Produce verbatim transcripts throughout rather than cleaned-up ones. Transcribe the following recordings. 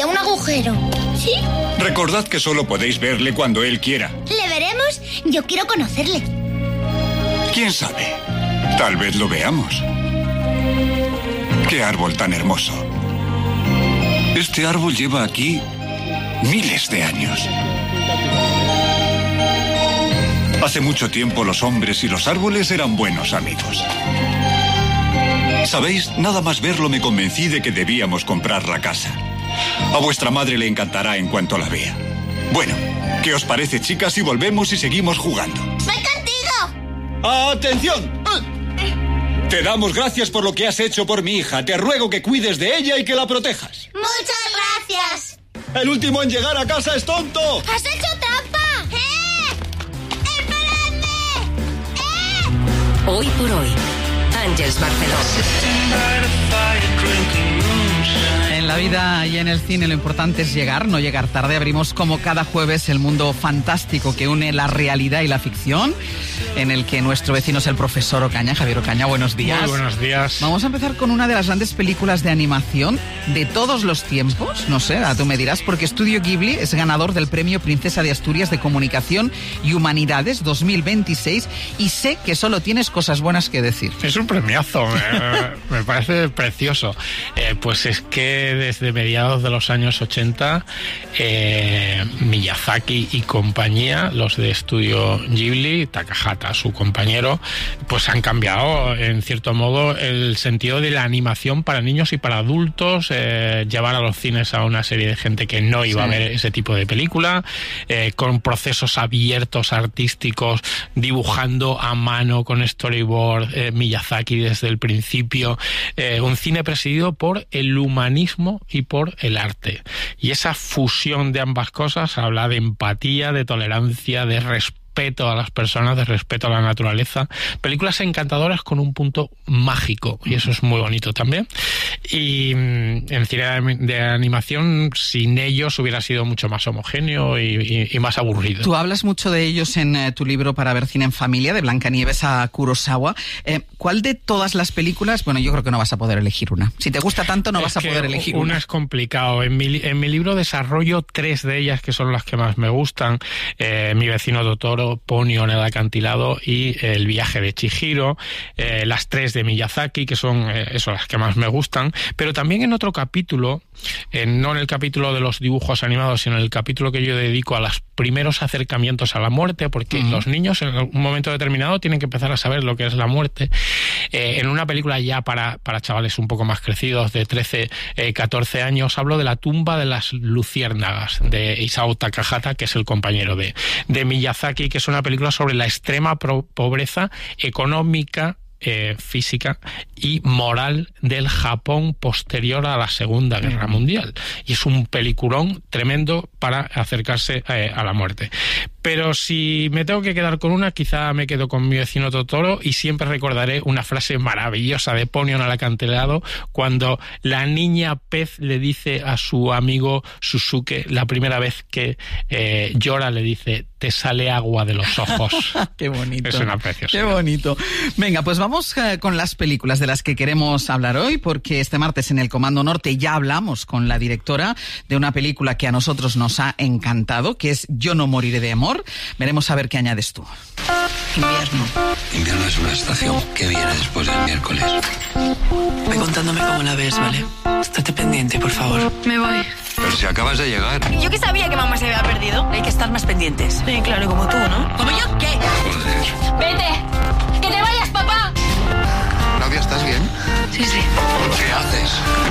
había un agujero. ¿Sí? Recordad que solo podéis verle cuando él quiera. ¿Le veremos? Yo quiero conocerle. ¿Quién sabe? Tal vez lo veamos. ¡Qué árbol tan hermoso! Este árbol lleva aquí miles de años. Hace mucho tiempo los hombres y los árboles eran buenos amigos. ¿Sabéis? Nada más verlo me convencí de que debíamos comprar la casa. A vuestra madre le encantará en cuanto la vea. Bueno, ¿qué os parece, chicas, si volvemos y seguimos jugando? ¡Voy contigo! ¡Atención! Te damos gracias por lo que has hecho por mi hija. Te ruego que cuides de ella y que la protejas. ¡Muchas gracias! El último en llegar a casa es tonto. ¡Has hecho trampa! ¡Eh! ¡Esperadme! ¡Eh! Hoy por hoy, Àngels Barceló. En la vida y en el cine lo importante es llegar, no llegar tarde. Abrimos como cada jueves el mundo fantástico que une la realidad y la ficción, en el que nuestro vecino es el profesor Ocaña. Javier Ocaña, buenos días. Muy buenos días. Vamos a empezar con una de las grandes películas de animación de todos los tiempos. No sé, tú me dirás, porque Estudio Ghibli es ganador del Premio Princesa de Asturias de Comunicación y Humanidades dos mil veintiséis y sé que solo tienes cosas buenas que decir. Es un premiazo, me, me parece precioso. Eh, pues es que desde mediados de los años ochenta, eh, Miyazaki y compañía, los de Estudio Ghibli, Takahata, su compañero, pues han cambiado en cierto modo el sentido de la animación para niños y para adultos, eh, llevar a los cines a una serie de gente que no iba sí. a ver ese tipo de película, eh, con procesos abiertos artísticos, dibujando a mano con storyboard, eh, Miyazaki desde el principio, eh, un cine presidido por el humanismo y por el arte. Y esa fusión de ambas cosas habla de empatía, de tolerancia, de respeto a las personas, de respeto a la naturaleza. Películas encantadoras con un punto mágico, y eso es muy bonito también. Y en cine de animación, sin ellos hubiera sido mucho más homogéneo y, y, y más aburrido. Tú hablas mucho de ellos en eh, tu libro Para ver cine en familia, de Blancanieves a Kurosawa. Eh, ¿Cuál de todas las películas? Bueno, yo creo que no vas a poder elegir una. Si te gusta tanto, no es vas a poder elegir una. Una es complicado. En mi, en mi libro desarrollo tres de ellas que son las que más me gustan. Eh, Mi vecino Totoro, Ponyo en el acantilado y El viaje de Chihiro, eh, las tres de Miyazaki, que son eh, eso, las que más me gustan, pero también en otro capítulo, eh, no en el capítulo de los dibujos animados, sino en el capítulo que yo dedico a los primeros acercamientos a la muerte, porque uh-huh. los niños en un momento determinado tienen que empezar a saber lo que es la muerte. Eh, en una película ya para, para chavales un poco más crecidos, de trece, catorce años, hablo de La tumba de las luciérnagas, de Isao Takahata, que es el compañero de, de Miyazaki, que es una película sobre la extrema pro- pobreza económica, eh, física y moral del Japón posterior a la Segunda Guerra Mundial. Y es un peliculón tremendo para acercarse eh, a la muerte. Pero si me tengo que quedar con una, quizá me quedo con Mi vecino Totoro, y siempre recordaré una frase maravillosa de Ponyo en el acantilado, cuando la niña pez le dice a su amigo Susuke, la primera vez que eh, llora, le dice: te sale agua de los ojos. Qué bonito. Es una preciosidad. Qué bonito. Venga, pues vamos eh, con las películas de las que queremos hablar hoy, porque este martes en el Comando Norte ya hablamos con la directora de una película que a nosotros nos ha encantado, que es Yo no moriré de amor. Veremos a ver qué añades tú. Invierno. Invierno es una estación que viene después del miércoles. Ve contándome cómo la ves, ¿vale? Estate pendiente, por favor. Me voy. Pero si acabas de llegar. Yo que sabía que mamá se había perdido. Hay que estar más pendientes. Sí, claro, como tú, ¿no? ¿Como yo qué? Joder. ¡Vete! ¡Que te vayas, papá! Claudia, ¿estás bien? Sí, sí. ¿Qué haces?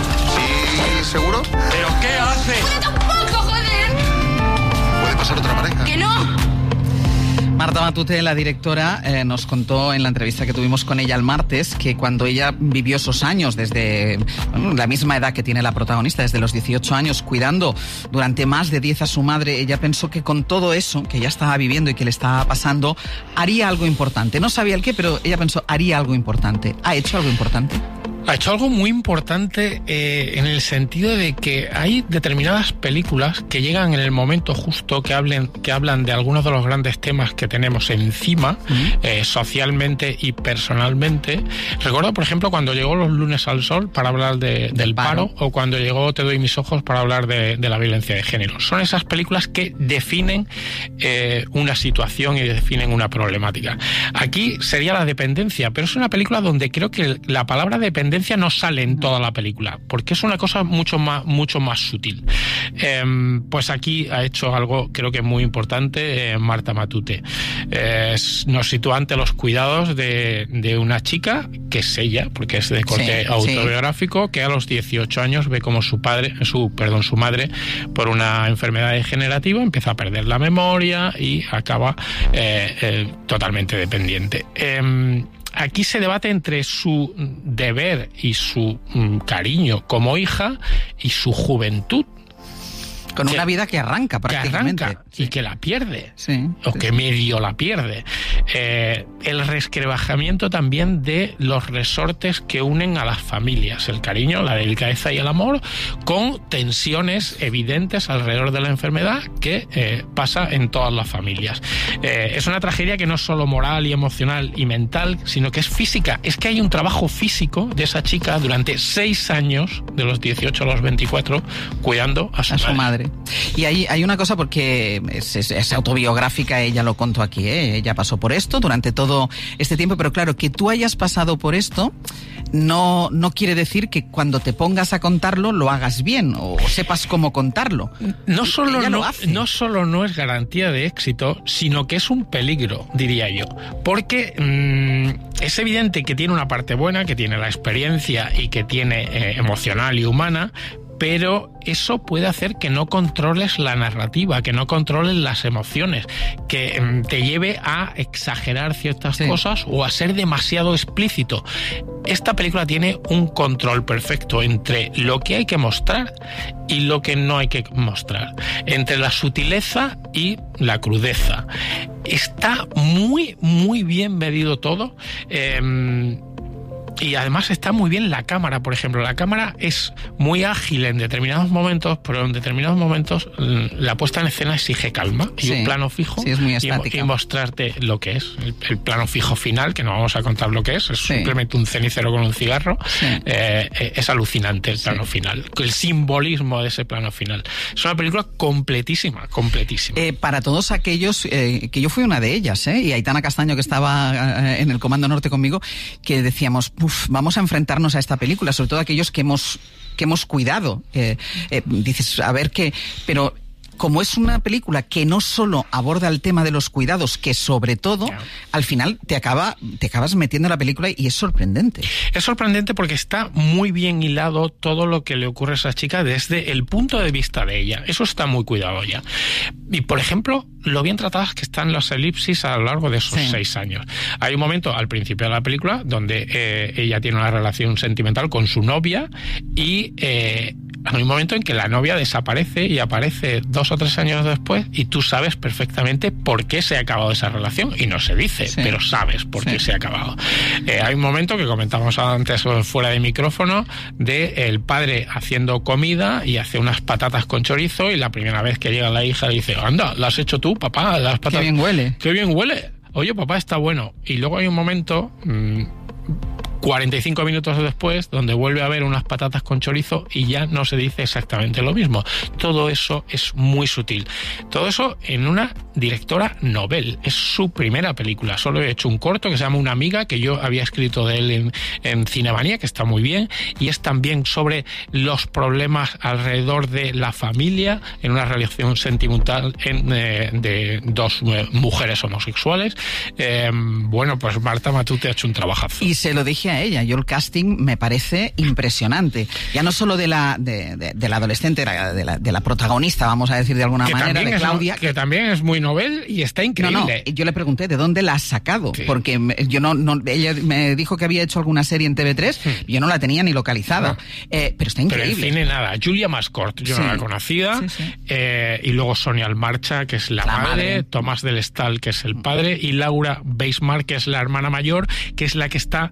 ¿Sí, seguro? ¿Pero qué haces? ¡Pero tampoco, joder! ¿Puede pasar otra pareja? ¡Que no! Marta Matute, la directora, eh, nos contó en la entrevista que tuvimos con ella el martes que cuando ella vivió esos años, desde bueno, la misma edad que tiene la protagonista, desde los dieciocho años, cuidando durante más de diez a su madre, ella pensó que con todo eso que ella estaba viviendo y que le estaba pasando, haría algo importante. No sabía el qué, pero ella pensó, haría algo importante. ¿Ha hecho algo importante? Ha hecho algo muy importante eh, en el sentido de que hay determinadas películas que llegan en el momento justo, que hablen, que hablan de algunos de los grandes temas que tenemos encima, uh-huh. eh, socialmente y personalmente. Recuerdo, por ejemplo, cuando llegó Los lunes al sol para hablar de, del paro, paro, o cuando llegó Te doy mis ojos para hablar de, de la violencia de género. Son esas películas que definen eh, una situación y definen una problemática. Aquí sería la dependencia, pero es una película donde creo que la palabra dependencia no sale en toda la película, porque es una cosa mucho más, mucho más sutil. Eh, pues aquí ha hecho algo, creo que muy importante, eh, Marta Matute. Eh, nos sitúa ante los cuidados de, de una chica, que es ella, porque es de corte sí, autobiográfico, sí. que a los dieciocho años ve como su padre, su, perdón, su madre, por una enfermedad degenerativa, empieza a perder la memoria y acaba eh, eh, totalmente dependiente. Eh, Aquí se debate entre su deber y su mm, cariño como hija y su juventud. Con que, una vida que arranca prácticamente. Que arranca sí. y que la pierde. Sí, o sí, que sí. medio la pierde. Eh, el resquebrajamiento también de los resortes que unen a las familias. El cariño, la delicadeza y el amor, con tensiones evidentes alrededor de la enfermedad que eh, pasa en todas las familias. Eh, es una tragedia que no es solo moral y emocional y mental, sino que es física. Es que hay un trabajo físico de esa chica durante seis años, de los dieciocho a los veinticuatro, cuidando a su, a madre. su madre. Y hay, hay una cosa, porque es, es, es autobiográfica, ella lo contó aquí, ¿eh? Ella pasó por esto durante todo este tiempo, pero claro, que tú hayas pasado por esto no, no quiere decir que cuando te pongas a contarlo lo hagas bien o sepas cómo contarlo. No solo no, hace. no solo no es garantía de éxito, sino que es un peligro, diría yo, porque mmm, es evidente que tiene una parte buena, que tiene la experiencia y que tiene eh, emocional y humana, pero eso puede hacer que no controles la narrativa, que no controles las emociones, que mm, te lleve a exagerar ciertas sí. cosas o a ser demasiado explícito. Esta película tiene un control perfecto entre lo que hay que mostrar y lo que no hay que mostrar, entre la sutileza y la crudeza. Está muy, muy bien medido todo. Eh, Y además está muy bien la cámara, por ejemplo. La cámara es muy ágil en determinados momentos, pero en determinados momentos la puesta en escena exige calma y sí, un plano fijo sí, es muy estática. y, y mostrarte lo que es. El, el plano fijo final, que no vamos a contar lo que es, es sí. simplemente un cenicero con un cigarro. Sí. Eh, es alucinante el plano sí. final, el simbolismo de ese plano final. Es una película completísima, completísima. Eh, para todos aquellos, eh, que yo fui una de ellas, ¿eh? Y Aitana Castaño, que estaba eh, en el Comando Norte conmigo, que decíamos, uf, vamos a enfrentarnos a esta película, sobre todo aquellos que hemos que hemos cuidado. Eh, eh, dices, a ver qué, pero como es una película que no solo aborda el tema de los cuidados, que sobre todo, claro. al final te acaba te acabas metiendo en la película y es sorprendente. Es sorprendente porque está muy bien hilado todo lo que le ocurre a esa chica desde el punto de vista de ella. Eso está muy cuidado ya. Y, por ejemplo, lo bien tratadas que están las elipsis a lo largo de esos sí. seis años. Hay un momento al principio de la película donde eh, ella tiene una relación sentimental con su novia y eh, hay un momento en que la novia desaparece y aparece dos o tres años después y tú sabes perfectamente por qué se ha acabado esa relación y no se dice, sí. pero sabes por qué sí. se ha acabado. Eh, hay un momento que comentábamos antes fuera de micrófono de el padre haciendo comida y hace unas patatas con chorizo y la primera vez que llega la hija le dice, anda, ¿la has hecho tú, papá? Las patatas. Qué bien huele. Qué bien huele. Oye, papá, está bueno. Y luego hay un momento... Mmm, cuarenta y cinco minutos después, donde vuelve a haber unas patatas con chorizo y ya no se dice exactamente lo mismo. Todo eso es muy sutil. Todo eso en una directora novel. Es su primera película. Solo he hecho un corto que se llama Una amiga, que yo había escrito de él en, en Cinemanía, que está muy bien, y es también sobre los problemas alrededor de la familia en una relación sentimental en, eh, de dos eh, mujeres homosexuales. Eh, bueno, pues Marta Matute ha hecho un trabajazo. Y se lo dije a ella, yo el casting me parece impresionante, ya no solo de la de, de, de la adolescente, de la, de la protagonista, vamos a decir de alguna que manera, de Claudia, es, que también es muy novel y está increíble. No, no, yo le pregunté de dónde la has sacado, sí. porque yo no, no, ella me dijo que había hecho alguna serie en T V tres, sí. yo no la tenía ni localizada, no. eh, pero está increíble. Pero en cine nada, Julia Mascort, yo sí. no la conocía, sí, sí. Eh, y luego Sonia Almarcha, que es la, la madre, madre, Tomás del Estal, que es el padre, y Laura Beismar, que es la hermana mayor, que es la que está un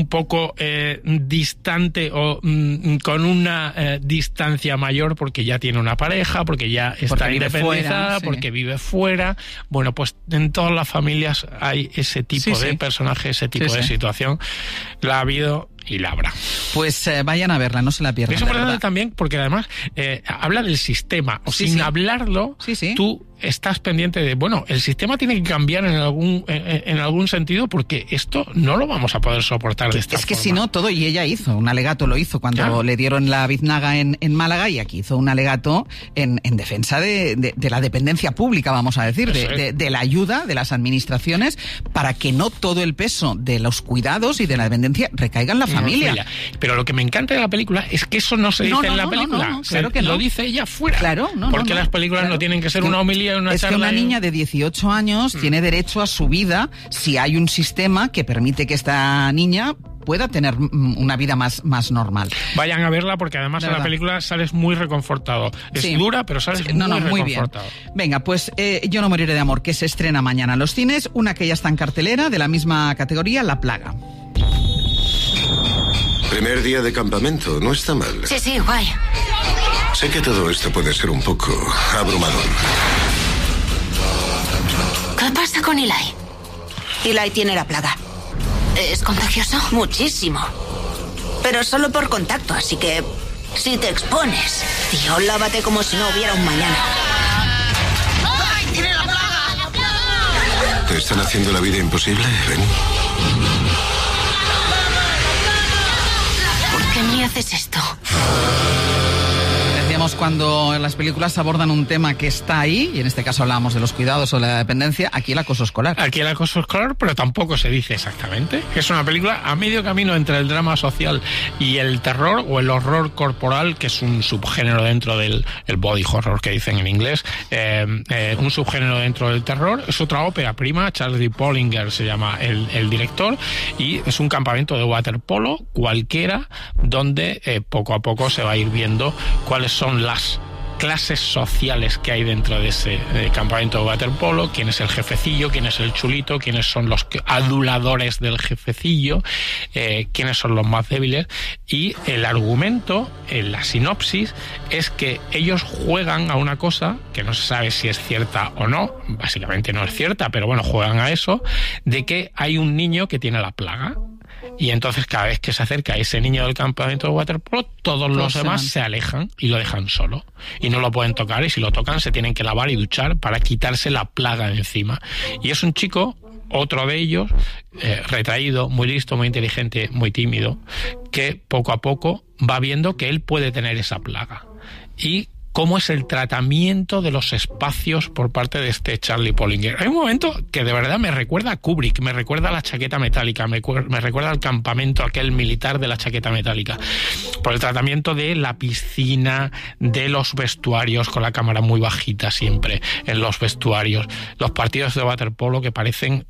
un poco eh, distante o mm, con una eh, distancia mayor porque ya tiene una pareja, porque ya está porque independizada, fuera, sí. porque vive fuera. Bueno, pues en todas las familias hay ese tipo sí, de sí. personaje, ese tipo Sí, de sí. situación. La ha habido y la habrá. Pues eh, vayan a verla, no se la pierdan. Es de importante verdad. también porque además eh, habla del sistema, o Sí, sin sí. hablarlo, Sí, sí. tú estás pendiente de, bueno, el sistema tiene que cambiar en algún en, en algún sentido porque esto no lo vamos a poder soportar de esta Es que forma. si no, todo, y ella hizo, un alegato lo hizo cuando Claro. le dieron la biznaga en, en Málaga, y aquí hizo un alegato en, en defensa de, de, de la dependencia pública, vamos a decir, de, Eso es. de, de la ayuda de las administraciones para que no todo el peso de los cuidados y de la dependencia recaiga en la familia. Familia. Pero lo que me encanta de la película es que eso no se dice No, no, en la no, no, película. no, no, claro que Lo no. dice ella fuera. Claro, no, Porque no, no, las películas claro. no tienen que ser Que- una homilía, una es charla. que una y- niña de dieciocho años Mm. tiene derecho a su vida si hay un sistema que permite que esta niña pueda tener mm, una vida más, más normal. Vayan a verla porque además De en la verdad. película sales muy reconfortado. Es Sí. dura, pero sales Sí, no, muy no, muy bien. reconfortado. Venga, pues eh, Yo no moriré de amor, que se estrena mañana en los cines, una que ya está en cartelera de la misma categoría, La plaga. Primer día de campamento, no está mal. Sí, sí, guay. Sé que todo esto puede ser un poco abrumador. ¿Qué pasa con Eli? Eli tiene la plaga. ¿Es contagioso? Muchísimo. Pero solo por contacto, así que si te expones, tío, lávate como si no hubiera un mañana. ¡Ay, tiene la plaga! ¡La plaga! ¿Te están haciendo la vida imposible, Ben? ¿Por qué me haces esto? Decíamos cuando las películas abordan un tema que está ahí, y en este caso hablábamos de los cuidados o la dependencia, aquí el acoso escolar. Aquí el acoso escolar, pero tampoco se dice exactamente. Es una película a medio camino entre el drama social y el terror o el horror corporal, que es un subgénero dentro del el body horror que dicen en inglés, eh, eh, un subgénero dentro del terror. Es otra ópera prima, Charles D. Pollinger se llama el, el director, y es un campamento de waterpolo cualquiera donde eh, poco a poco se va a ir viendo cuáles son las clases sociales que hay dentro de ese eh, campamento de waterpolo, quién es el jefecillo, quién es el chulito, quiénes son los que, aduladores del jefecillo, eh, quiénes son los más débiles, y el argumento, en la sinopsis, es que ellos juegan a una cosa que no se sabe si es cierta o no, básicamente no es cierta, pero bueno, juegan a eso, de que hay un niño que tiene la plaga. Y entonces cada vez que se acerca a ese niño del campamento de waterpolo, todos los se demás van. se alejan y lo dejan solo. Y no lo pueden tocar, y si lo tocan se tienen que lavar y duchar para quitarse la plaga de encima. Y es un chico, otro de ellos, eh, retraído, muy listo, muy inteligente, muy tímido, que poco a poco va viendo que él puede tener esa plaga. Y cómo es el tratamiento de los espacios por parte de este Charlie Pollinger. Hay un momento que de verdad me recuerda a Kubrick, me recuerda a La chaqueta metálica, me, me recuerda al campamento aquel militar de La chaqueta metálica, por el tratamiento de la piscina, de los vestuarios, con la cámara muy bajita siempre en los vestuarios, los partidos de waterpolo que parecen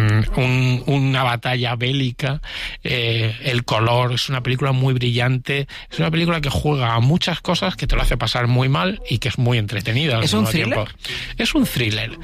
Un, una batalla bélica, eh, el color, es una película muy brillante, es una película que juega a muchas cosas, que te lo hace pasar muy mal y que es muy entretenida al ¿Es un mismo thriller? tiempo. Es un thriller.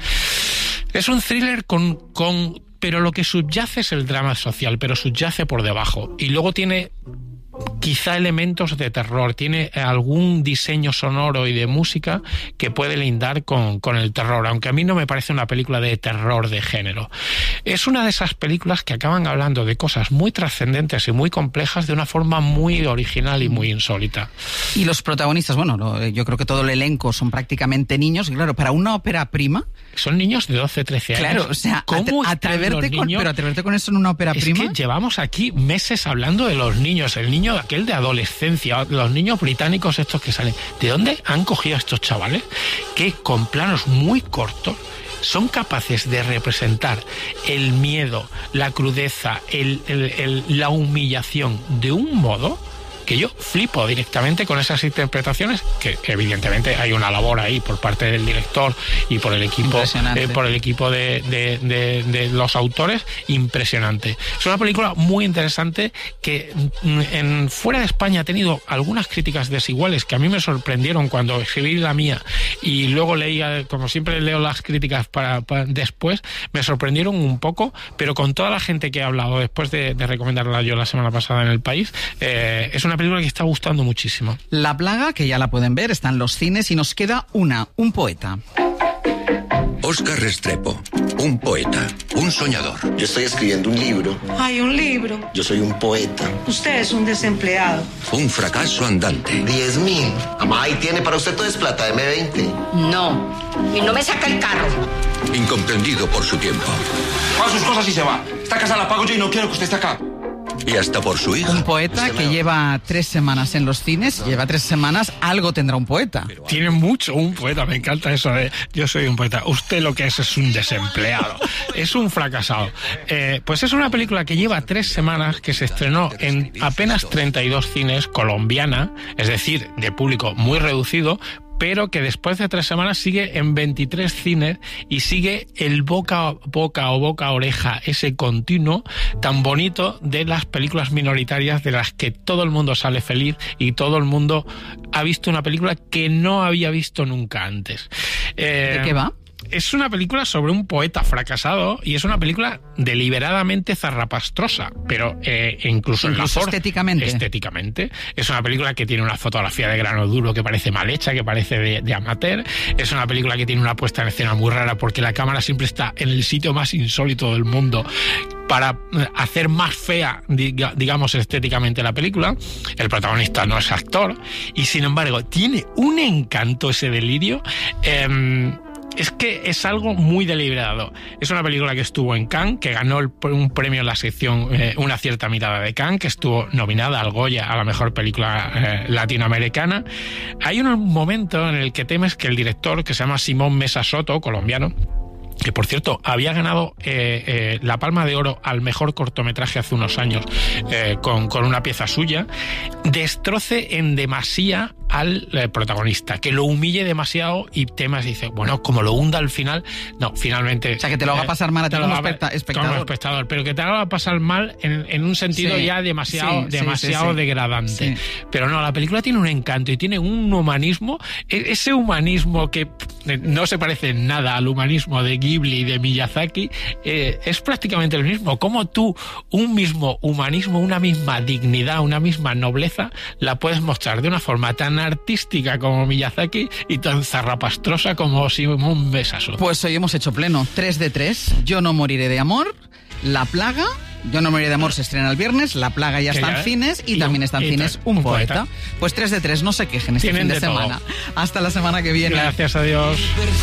Es un thriller con, con... pero lo que subyace es el drama social, pero subyace por debajo. Y luego tiene quizá elementos de terror, tiene algún diseño sonoro y de música que puede lindar con, con el terror, aunque a mí no me parece una película de terror de género. Es una de esas películas que acaban hablando de cosas muy trascendentes y muy complejas de una forma muy original y muy insólita. Y los protagonistas, bueno, lo- yo creo que todo el elenco son prácticamente niños, y claro, para una ópera prima... Son niños de doce, trece años. Claro, o sea, ¿Cómo atre- están atreverte los con, niños? pero atreverte con eso en una ópera Es prima... que llevamos aquí meses hablando de los niños, el niño aquel de adolescencia, los niños británicos estos que salen. ¿De dónde han cogido a estos chavales que con planos muy cortos son capaces de representar el miedo, la crudeza, el, el- el- la humillación de un modo que yo flipo directamente con esas interpretaciones, que evidentemente hay una labor ahí por parte del director y por el equipo, eh, por el equipo de, de, de, de los autores, impresionante. Es una película muy interesante que en, fuera de España ha tenido algunas críticas desiguales que a mí me sorprendieron cuando escribí la mía y luego leía, como siempre leo las críticas para, para después, me sorprendieron un poco, pero con toda la gente que he hablado después de, de recomendarla yo la semana pasada en El País, eh, es una película que está gustando muchísimo. La plaga, que ya la pueden ver, está en los cines y nos queda una, un poeta. Óscar Restrepo, un poeta, un soñador. Yo estoy escribiendo un libro. Hay un libro. Yo soy un poeta. Usted es un desempleado. Un fracaso andante. Diez mil. Mamá, ahí tiene para usted todo es plata, eme veinte. No, y no me saca el carro. Incomprendido por su tiempo. Paga sus cosas y se va. Esta casa la pago yo y no quiero que usted esté acá. Y hasta por su hija. Un poeta que lleva tres semanas en los cines, lleva tres semanas, algo tendrá un poeta. Tiene mucho un poeta, me encanta eso de yo soy un poeta. Usted lo que es es un desempleado, es un fracasado. Eh, pues es una película que lleva tres semanas, que se estrenó en apenas treinta y dos cines, colombiana, es decir, de público muy reducido, pero que después de tres semanas sigue en veintitrés cines y sigue el boca a boca o boca a oreja, ese continuo tan bonito de las películas minoritarias de las que todo el mundo sale feliz y todo el mundo ha visto una película que no había visto nunca antes. Eh, ¿De qué va? Es una película sobre un poeta fracasado y es una película deliberadamente zarrapastrosa, pero eh, incluso, incluso en la forma, estéticamente. estéticamente. Es una película que tiene una fotografía de grano duro que parece mal hecha, que parece de, de amateur. Es una película que tiene una puesta en escena muy rara porque la cámara siempre está en el sitio más insólito del mundo para hacer más fea, digamos, estéticamente la película. El protagonista no es actor y, sin embargo, tiene un encanto ese delirio. Eh, Es que es algo muy deliberado. Es una película que estuvo en Cannes, que ganó el, un premio en la sección eh, Una cierta mirada de Cannes, que estuvo nominada al Goya a la mejor película eh, latinoamericana. Hay un momento en el que temes que el director, que se llama Simón Mesa Soto, colombiano, que por cierto había ganado eh, eh, la Palma de Oro al mejor cortometraje hace unos años eh, con, con una pieza suya, destroce en demasía al eh, protagonista, que lo humille demasiado y temas dice, bueno, como lo hunda al final, no, finalmente... O sea, que te lo haga pasar mal a ti como especta- espectador. Como espectador, pero que te haga pasar mal en, en un sentido sí, ya demasiado, sí, demasiado sí, sí, degradante. sí. Pero no, la película tiene un encanto y tiene un humanismo, ese humanismo que no se parece en nada al humanismo de Ghibli y de Miyazaki, eh, es prácticamente el mismo. Como tú, un mismo humanismo, una misma dignidad, una misma nobleza, la puedes mostrar de una forma tan artística como Miyazaki y tan zarrapastrosa como Simón Mesa Soto. Pues hoy hemos hecho pleno. tres de tres. Yo no moriré de amor. La plaga. Yo no moriré de amor se estrena el viernes. La plaga ya Que está ya, en cines y, y también un- está en y cines ta- un, un poeta. poeta. Pues tres de tres. No se quejen este Tienen fin de, de todo. semana. Hasta la semana que viene. Gracias a Dios.